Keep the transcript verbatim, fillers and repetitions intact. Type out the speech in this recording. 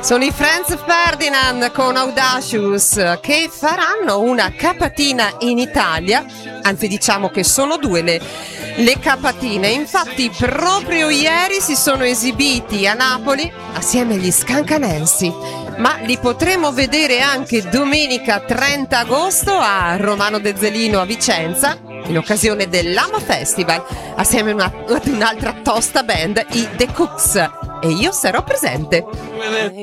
Sono i Franz Ferdinand con Audacious che faranno una capatina in Italia, anzi diciamo che sono due le, le capatine, infatti proprio ieri si sono esibiti a Napoli assieme agli Scancanensi, ma li potremo vedere anche domenica trenta agosto a Romano De Zelino a Vicenza in occasione dell'Ama Festival assieme a una, ad un'altra tosta band, i The Cooks, e io sarò presente.